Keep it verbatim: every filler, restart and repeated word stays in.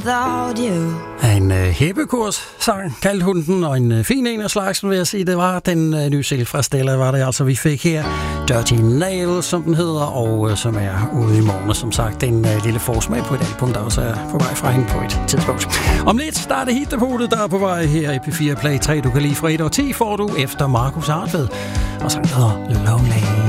without you. En uh, hæppekurs-sang kaldte hun den, og en uh, fin en af slagsen, vil jeg sige. Det var den uh, nye single fra Stella, var det altså, vi fik her. Dirty Nail, som den hedder, og uh, som er ude i morgen, som sagt. En uh, lille forsmag på et album, der også er på vej fra hende på et tidspunkt. Om lidt, der er det hitdepotet, der er på vej her i P fire Play tre. Du kan lige fra et og ti får du efter Markus Hartved. Og så hedder Lonely.